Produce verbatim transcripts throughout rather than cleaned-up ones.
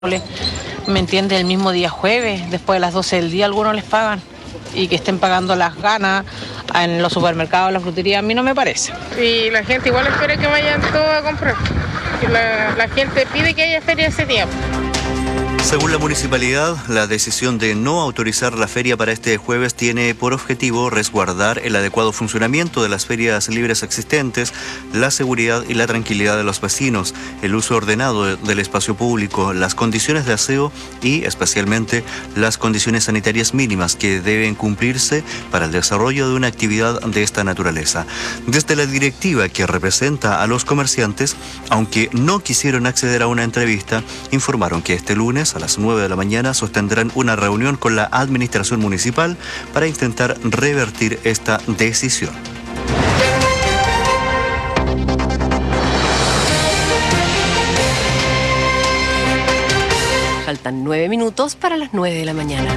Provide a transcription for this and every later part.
¿Me entiende? El mismo día jueves, después de las doce del día, algunos les pagan. Y que estén pagando las ganas en los supermercados, en la frutería, a mí no me parece. Y la gente igual espera que vayan todos a comprar. La, la gente pide que haya feria ese tiempo. Según la municipalidad, la decisión de no autorizar la feria para este jueves tiene por objetivo resguardar el adecuado funcionamiento de las ferias libres existentes, la seguridad y la tranquilidad de los vecinos, el uso ordenado del espacio público, las condiciones de aseo y, especialmente, las condiciones sanitarias mínimas que deben cumplirse para el desarrollo de una actividad de esta naturaleza. Desde la directiva que representa a los comerciantes, aunque no quisieron acceder a una entrevista, informaron que este lunes a las nueve de la mañana sostendrán una reunión con la administración municipal para intentar revertir esta decisión. Faltan nueve minutos para las nueve de la mañana.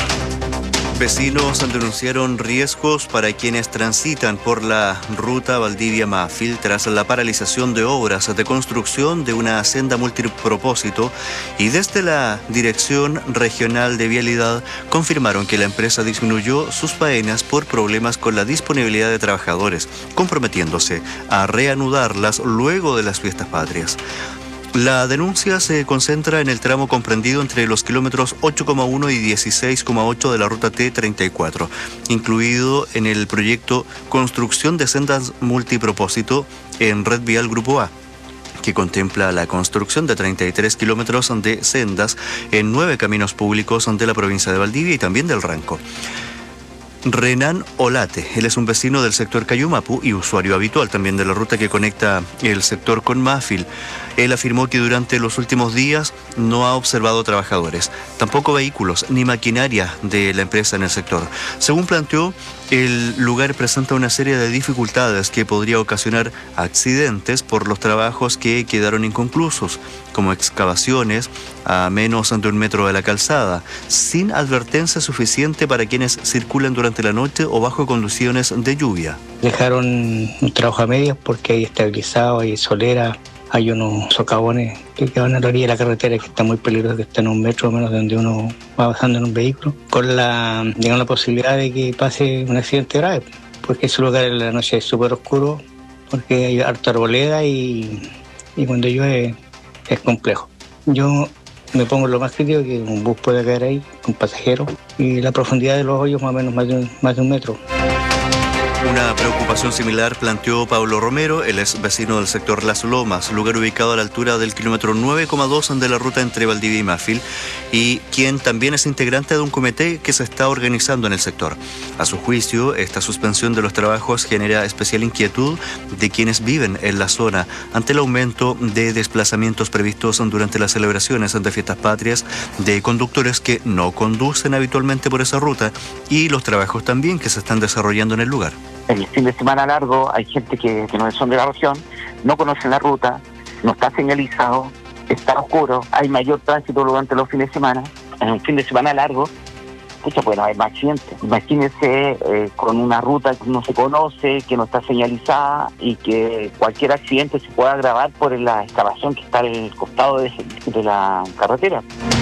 Vecinos denunciaron riesgos para quienes transitan por la ruta Valdivia-Mafil tras la paralización de obras de construcción de una senda multipropósito, y desde la Dirección Regional de Vialidad confirmaron que la empresa disminuyó sus faenas por problemas con la disponibilidad de trabajadores, comprometiéndose a reanudarlas luego de las fiestas patrias. La denuncia se concentra en el tramo comprendido entre los kilómetros ocho coma uno y dieciséis coma ocho de la ruta T treinta y cuatro, incluido en el proyecto Construcción de Sendas Multipropósito en Red Vial Grupo A, que contempla la construcción de treinta y tres kilómetros de sendas en nueve caminos públicos de la provincia de Valdivia y también del Ranco. Renan Olate, él es un vecino del sector Cayumapu y usuario habitual también de la ruta que conecta el sector con Mafil. Él afirmó que durante los últimos días no ha observado trabajadores, tampoco vehículos ni maquinaria de la empresa en el sector. Según planteó, el lugar presenta una serie de dificultades que podría ocasionar accidentes por los trabajos que quedaron inconclusos, como excavaciones a menos de un metro de la calzada, sin advertencia suficiente para quienes circulan durante la noche o bajo condiciones de lluvia. Dejaron un trabajo a medias porque hay estabilizado, hay solera, hay unos socavones que van a la orilla de la carretera que están muy peligrosos, que están a un metro o menos de donde uno va bajando en un vehículo, con la, digamos, la posibilidad de que pase un accidente grave, porque ese lugar en la noche es súper oscuro, porque hay harta arboleda y, y cuando llueve es complejo. Yo me pongo lo más crítico, que un bus puede caer ahí con pasajeros, y la profundidad de los hoyos más o menos más de un, más de un metro. Una preocupación similar planteó Pablo Romero, él es vecino del sector Las Lomas, lugar ubicado a la altura del kilómetro nueve coma dos de la ruta entre Valdivia y Mafil, y quien también es integrante de un comité que se está organizando en el sector. A su juicio, esta suspensión de los trabajos genera especial inquietud de quienes viven en la zona ante el aumento de desplazamientos previstos durante las celebraciones de fiestas patrias de conductores que no conducen habitualmente por esa ruta y los trabajos también que se están desarrollando en el lugar. El fin de semana largo hay gente que, que no son de la región, no conocen la ruta, no está señalizado, está oscuro, hay mayor tránsito durante los fines de semana. En un fin de semana largo, escucha, bueno, hay más accidentes. Imagínense eh, con una ruta que no se conoce, que no está señalizada y que cualquier accidente se pueda agravar por la excavación que está al costado de, de la carretera.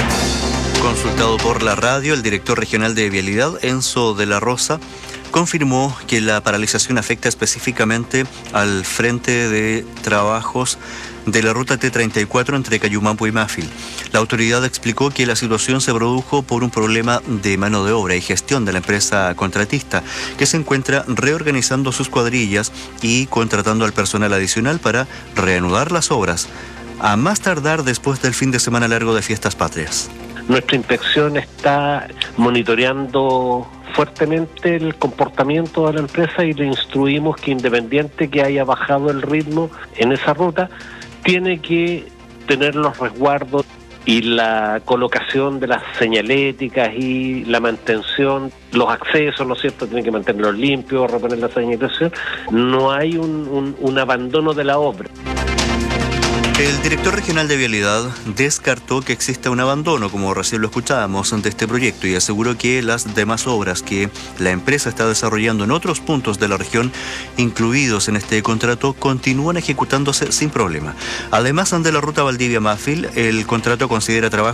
Consultado por la radio, el director regional de Vialidad, Enzo de la Rosa, confirmó que la paralización afecta específicamente al frente de trabajos de la ruta T treinta y cuatro entre Cayumapu y Mafil. La autoridad explicó que la situación se produjo por un problema de mano de obra y gestión de la empresa contratista, que se encuentra reorganizando sus cuadrillas y contratando al personal adicional para reanudar las obras, a más tardar después del fin de semana largo de fiestas patrias. Nuestra inspección está monitoreando fuertemente el comportamiento de la empresa y le instruimos que, independiente que haya bajado el ritmo en esa ruta, tiene que tener los resguardos y la colocación de las señaléticas y la mantención, los accesos, ¿no es cierto?, tiene que mantenerlos limpios, reponer la señalización. No hay un, un, un abandono de la obra. El director regional de Vialidad descartó que exista un abandono, como recién lo escuchábamos, ante este proyecto y aseguró que las demás obras que la empresa está desarrollando en otros puntos de la región, incluidos en este contrato, continúan ejecutándose sin problema. Además, de la ruta Valdivia-Mafil, el contrato considera trabajo